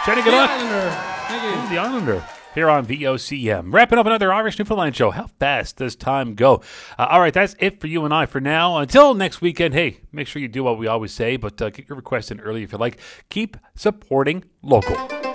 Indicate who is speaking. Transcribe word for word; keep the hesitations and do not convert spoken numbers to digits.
Speaker 1: Jenny, good luck.
Speaker 2: Islander. Thank you.
Speaker 1: The Islander here on V O C M. Wrapping up another Irish Newfoundland show. How fast does time go? Uh, all right, that's it for you and I for now. Until next weekend, hey, make sure you do what we always say, but uh, get your requests in early if you like. Keep supporting local.